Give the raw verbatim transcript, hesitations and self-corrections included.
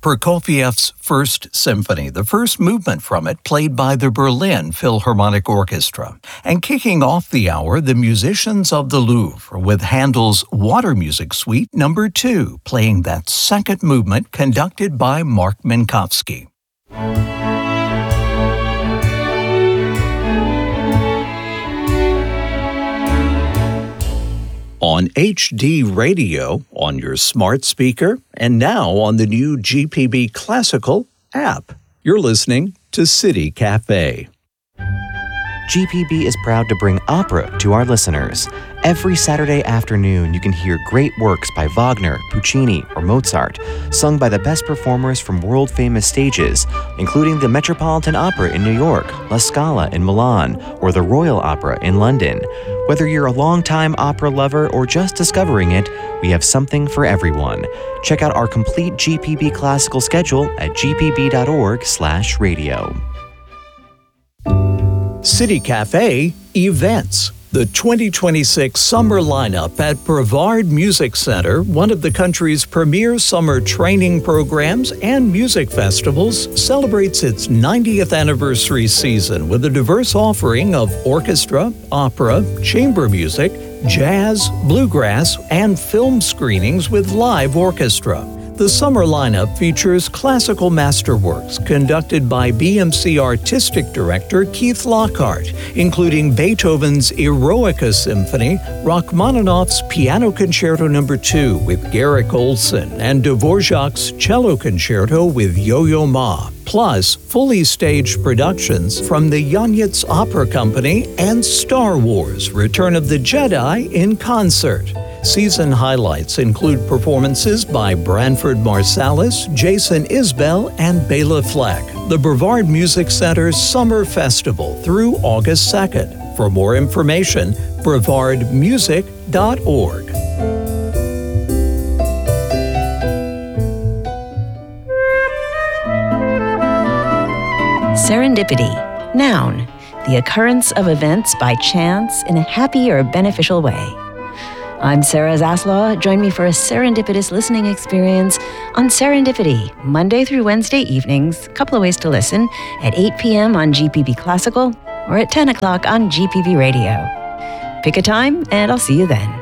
Prokofiev's First Symphony, the first movement from it played by the Berlin Philharmonic Orchestra. And kicking off the hour, the musicians of the Louvre with Handel's Water Music Suite number two, playing that second movement conducted by Mark Minkowski. On H D Radio, on your smart speaker, and now on the new G P B Classical app. You're listening to City Cafe. G P B is proud to bring opera to our listeners. Every Saturday afternoon, you can hear great works by Wagner, Puccini, or Mozart, sung by the best performers from world-famous stages, including the Metropolitan Opera in New York, La Scala in Milan, or the Royal Opera in London. Whether you're a longtime opera lover or just discovering it, we have something for everyone. Check out our complete G P B classical schedule at g p b dot org slash radio. City Cafe Events. The twenty twenty-six summer lineup at Brevard Music Center, one of the country's premier summer training programs and music festivals, celebrates its ninetieth anniversary season with a diverse offering of orchestra, opera, chamber music, jazz, bluegrass, and film screenings with live orchestra. The summer lineup features classical masterworks conducted by B M C Artistic Director Keith Lockhart, including Beethoven's Eroica Symphony, Rachmaninoff's Piano Concerto number two with Garrick Olson, and Dvorak's Cello Concerto with Yo-Yo Ma, plus fully staged productions from the Yonitz Opera Company and Star Wars: Return of the Jedi in concert. Season highlights include performances by Branford Marsalis, Jason Isbell, and Bela Fleck. The Brevard Music Center's Summer Festival through August second. For more information, brevard music dot org. Serendipity. Noun. The occurrence of events by chance in a happy or beneficial way. I'm Sarah Zaslaw. Join me for a serendipitous listening experience on Serendipity, Monday through Wednesday evenings, a couple of ways to listen, at eight p.m. on G P B Classical or at ten o'clock on G P B Radio. Pick a time and I'll see you then.